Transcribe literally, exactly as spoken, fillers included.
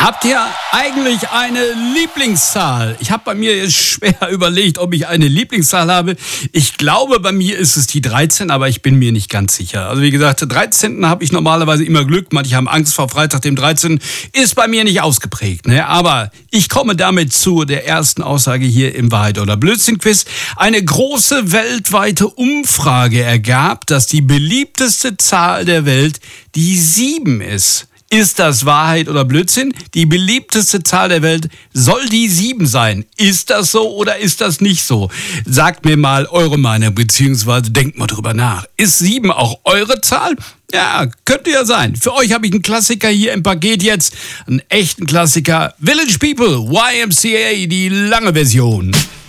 Habt ihr eigentlich eine Lieblingszahl? Ich habe bei mir jetzt schwer überlegt, ob ich eine Lieblingszahl habe. Ich glaube, bei mir ist es die dreizehn, aber ich bin mir nicht ganz sicher. Also wie gesagt, dreizehnten habe ich normalerweise immer Glück. Manche haben Angst vor Freitag, dem dreizehnten Ist bei mir nicht ausgeprägt, ne? Aber ich komme damit zu der ersten Aussage hier im Wahrheit oder Blödsinn Quiz. Eine große weltweite Umfrage ergab, dass die beliebteste Zahl der Welt die sieben ist. Ist das Wahrheit oder Blödsinn? Die beliebteste Zahl der Welt soll die sieben sein. Ist das so oder ist das nicht so? Sagt mir mal eure Meinung, beziehungsweise denkt mal drüber nach. Ist sieben auch eure Zahl? Ja, könnte ja sein. Für euch habe ich einen Klassiker hier im Paket jetzt. Einen echten Klassiker. Village People, Y M C A, die lange Version.